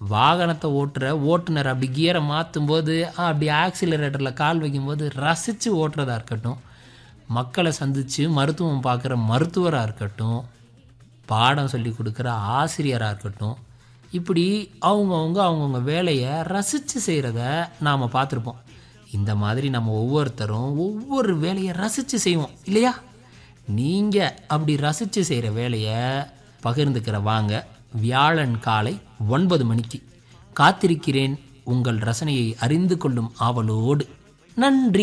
வாகனத்தை ஓட்டுற ஓட்டுநர் அப்படி கியரை மாற்றும்போது அப்படி ஆக்சிலரேட்டரில் கால் வைக்கும்போது ரசித்து ஓட்டுறதா இருக்கட்டும், மக்களை சந்தித்து மருத்துவம் பார்க்குற மருத்துவராக இருக்கட்டும், பாடம் சொல்லி கொடுக்குற ஆசிரியராக இருக்கட்டும், இப்படி அவங்கவுங்க வேலையை ரசித்து செய்கிறத நாம் பார்த்துருப்போம். இந்த மாதிரி நம்ம ஒவ்வொருத்தரும் ஒவ்வொரு வேலையை ரசித்து செய்வோம் இல்லையா? நீங்கள் அப்படி ரசித்து செய்கிற வேலையை பகிர்ந்துக்கிற வாங்க. வியாழன் காலை 9 மணிக்கு காத்திருக்கிறேன். உங்கள் ரசனையை அறிந்து கொள்ளும் ஆவலோடு. நன்றி.